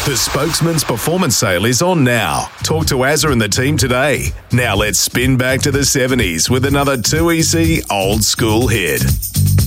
The Spokesman's Performance Sale is on now. Talk to Azza and the team today. Now let's spin back to the 70s with another 2EC old school hit.